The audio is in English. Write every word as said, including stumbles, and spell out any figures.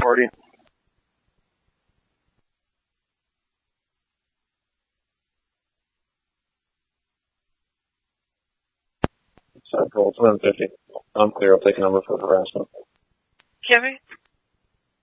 recording. Central, seven fifty. I'm clear. I'll take a number for harassment. Kimmy?